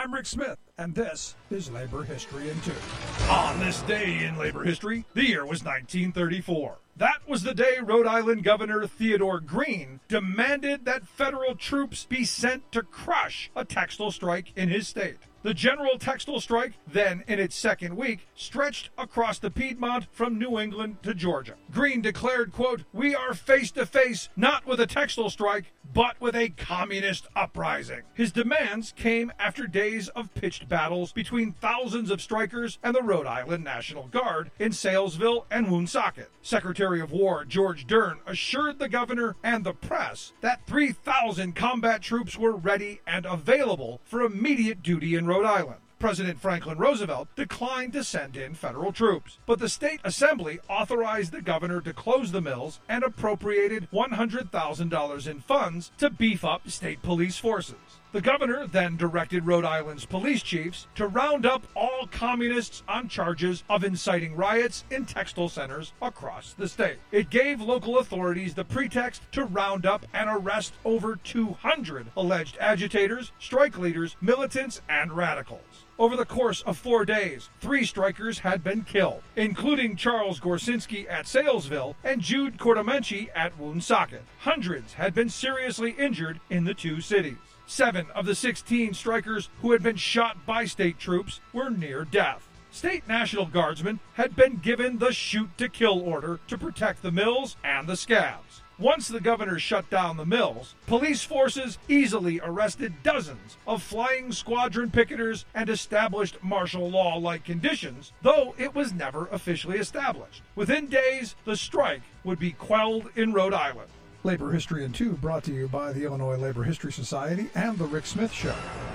I'm Rick Smith, and this is Labor History in 2. On this day in labor history, the year was 1934. That was the day Rhode Island Governor Theodore Green demanded that federal troops be sent to crush a textile strike in his state. The general textile strike, then in its second week, stretched across the Piedmont from New England to Georgia. Green declared, quote, "We are face to face not with a textile strike, but with a communist uprising." His demands came after days of pitched battles between thousands of strikers and the Rhode Island National Guard in Salesville and Woonsocket. Secretary of War George Dern assured the governor and the press that 3,000 combat troops were ready and available for immediate duty in Rhode Island. President Franklin Roosevelt declined to send in federal troops, but the state assembly authorized the governor to close the mills and appropriated $100,000 in funds to beef up state police forces. The governor then directed Rhode Island's police chiefs to round up all communists on charges of inciting riots in textile centers across the state. It gave local authorities the pretext to round up and arrest over 200 alleged agitators, strike leaders, militants, and radicals. Over the course of 4 days, 3 strikers had been killed, including Charles Gorsinski at Salesville and Jude Cordomenci at Woonsocket. Hundreds had been seriously injured in the 2 cities. 7 of the 16 strikers who had been shot by state troops were near death. State National Guardsmen had been given the shoot-to-kill order to protect the mills and the scabs. Once the governor shut down the mills, police forces easily arrested dozens of flying squadron picketers and established martial law-like conditions, though it was never officially established. Within days, the strike would be quelled in Rhode Island. Labor History in 2 brought to you by the Illinois Labor History Society and The Rick Smith Show.